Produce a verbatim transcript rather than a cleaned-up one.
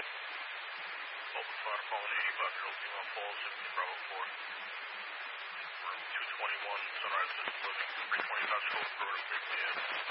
Open fire calling eighty-five year old female Paul, seventy Bravo four. Room two twenty-one, Sunrise Assisted Living, three twenty Dodge Road, Florida, three P M